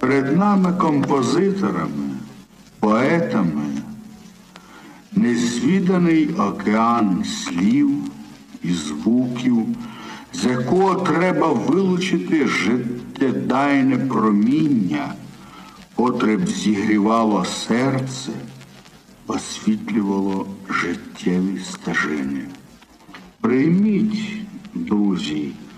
перед нами композиторами, поетами, незвіданий океан слів і звуків, з якого треба вилучити життєдайне проміння, котре б зігрівало серце, освітлювало життєві стежини. Прийміть, друзі,